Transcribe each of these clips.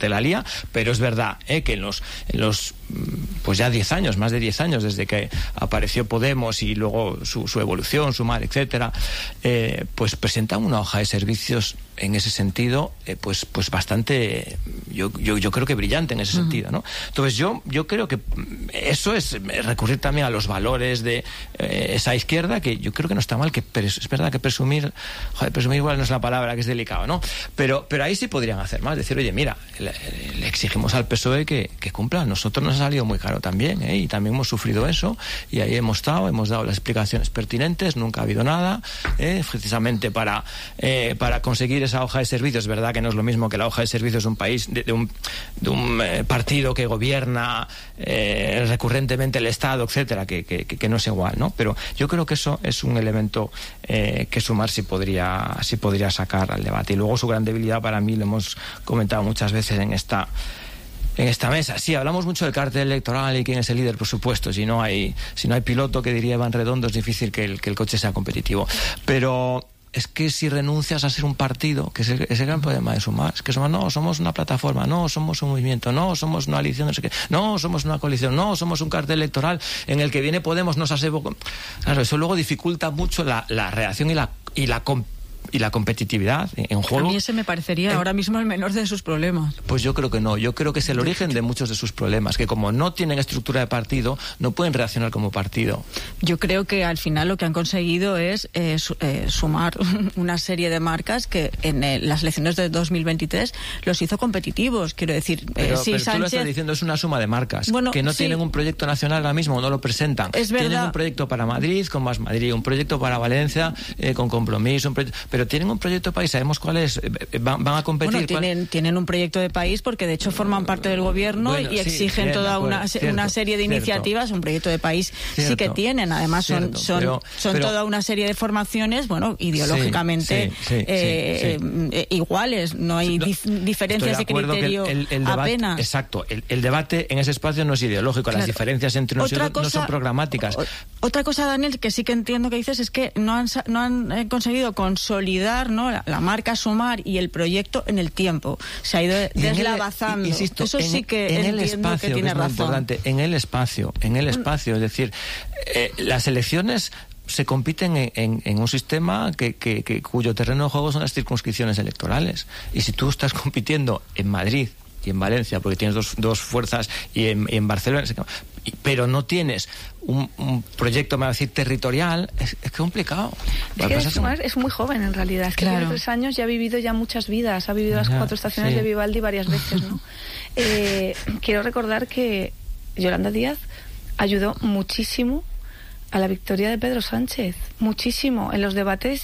la lía, pero es verdad que en los pues ya 10 años, más de 10 años desde que apareció Podemos y luego su evolución, Sumar, etcétera, pues presentan una hoja de servicios en ese sentido, pues bastante, yo creo que brillante en ese sentido, ¿no? Entonces yo creo que eso es recurrir también a los valores de esa izquierda, que yo creo que no está mal, que es verdad que presumir igual no es la palabra, que es delicado, ¿no? Pero ahí sí podrían hacer más, decir, oye, mira, le exigimos al PSOE que cumpla. A nosotros nos ha salido muy caro también, y también hemos sufrido eso, y ahí hemos dado las explicaciones pertinentes, nunca ha habido nada, precisamente para conseguir esa hoja de servicios. Es verdad que no es lo mismo que la hoja de servicios de un país, de un partido que gobierna recurrentemente el Estado, etcétera, que no es igual, ¿no? Pero yo creo que eso es un elemento que Sumar sí podría sacar al debate. Y luego su gran debilidad, para mí, lo hemos comentado muchas veces en esta mesa. Sí, hablamos mucho del cartel electoral y quién es el líder, por supuesto. Si no hay piloto, que diría Iván Redondo, es difícil que el coche sea competitivo. Pero es que si renuncias a ser un partido, que es el gran problema de Sumar, es que no somos una plataforma, no somos un movimiento, no somos una coalición, no sé qué, no somos una coalición, no somos un cartel electoral en el que viene Podemos, nos hace... Claro, eso luego dificulta mucho la reacción y la competitividad en juego. A mí ese me parecería ahora mismo el menor de sus problemas. Pues yo creo que no. Yo creo que es el origen de muchos de sus problemas, que como no tienen estructura de partido, no pueden reaccionar como partido. Yo creo que al final lo que han conseguido es sumar una serie de marcas que en las elecciones de 2023 los hizo competitivos. Quiero decir, pero Sánchez... tú lo estás diciendo, es una suma de marcas, que no tienen un proyecto nacional ahora mismo, no lo presentan. Es verdad. Tienen un proyecto para Madrid, con Más Madrid, un proyecto para Valencia, con Compromís, pero tienen un proyecto de país, ¿sabemos cuál es? ¿Van a competir? Bueno, tienen un proyecto de país porque de hecho forman parte del gobierno y exigen toda una serie de iniciativas. Un proyecto de país sí que tienen, además son toda una serie de formaciones, ideológicamente iguales, no hay diferencias de criterio el debate, apenas. Exacto, el debate en ese espacio no es ideológico, las diferencias entre nosotros no son programáticas. Otra cosa, Daniel, que sí que entiendo que dices, es que no han conseguido consolidar la marca Sumar y el proyecto en el tiempo. Se ha ido deslavazando. Insisto, eso sí que en el entiendo espacio, que tiene razón. Importante, en el espacio, es decir, las elecciones se compiten en un sistema cuyo terreno de juego son las circunscripciones electorales. Y si tú estás compitiendo en Madrid y en Valencia, porque tienes dos fuerzas, y en Barcelona, pero no tienes un proyecto, me va a decir, territorial, es complicado. Es que Sumar es muy joven, en realidad. Es que tiene 3 años y ha vivido ya muchas vidas. Ha vivido las 4 estaciones de Vivaldi varias veces, ¿no? Quiero recordar que Yolanda Díaz ayudó muchísimo a la victoria de Pedro Sánchez. Muchísimo. En los debates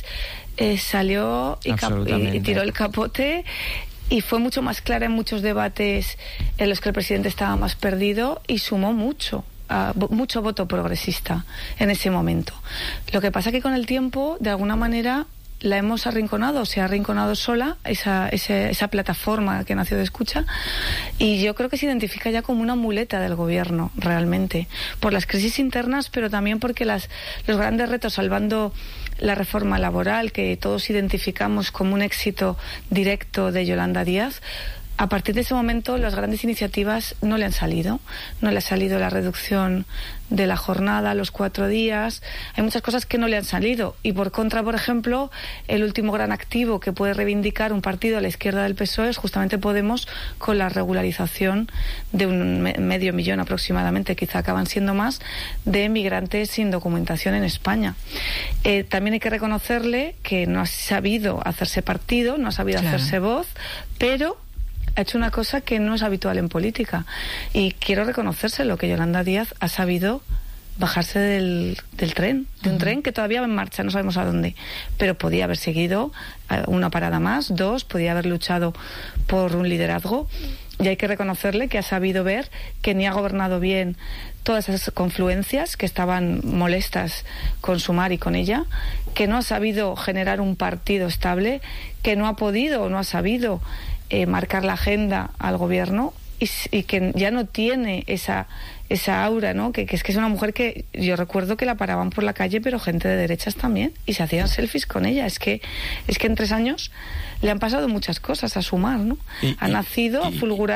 salió y tiró el capote, y fue mucho más clara en muchos debates en los que el presidente estaba más perdido, y sumó mucho voto progresista en ese momento. Lo que pasa que con el tiempo, de alguna manera, la hemos arrinconado, se ha arrinconado sola esa plataforma que nació de Escucha, y yo creo que se identifica ya como una muleta del gobierno, realmente, por las crisis internas, pero también porque los grandes retos, salvando la reforma laboral, que todos identificamos como un éxito directo de Yolanda Díaz, a partir de ese momento las grandes iniciativas no le han salido. No le ha salido la reducción de la jornada, los 4 días. Hay muchas cosas que no le han salido. Y por contra, por ejemplo, el último gran activo que puede reivindicar un partido a la izquierda del PSOE es justamente Podemos, con la regularización de 500.000 aproximadamente, quizá acaban siendo más, de migrantes sin documentación en España. También hay que reconocerle que no ha sabido hacerse partido, no ha sabido hacerse voz, pero ha hecho una cosa que no es habitual en política, y quiero reconocérselo, que Yolanda Díaz ha sabido bajarse del tren, de un tren que todavía va en marcha, no sabemos a dónde, pero podía haber seguido una parada más, 2, podía haber luchado por un liderazgo, y hay que reconocerle que ha sabido ver que ni ha gobernado bien todas esas confluencias que estaban molestas con Sumar y con ella, que no ha sabido generar un partido estable, que no ha podido o no ha sabido marcar la agenda al gobierno, y que ya no tiene esa aura, ¿no? Que es una mujer que yo recuerdo que la paraban por la calle, pero gente de derechas también, y se hacían selfies con ella. Es que en 3 años le han pasado muchas cosas a Sumar, ¿no? Ha nacido, ha fulgurado